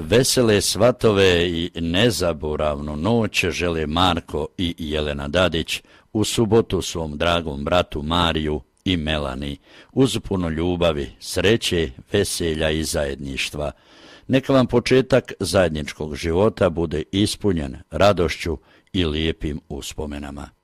Vesele svatove i nezaboravnu noć žele Marko i Jelena Dadić, u subotu svom dragom bratu Mariju i Melani, uz puno ljubavi, sreće, veselja i zajedništva. Neka vam početak zajedničkog života bude ispunjen radošću i lijepim uspomenama.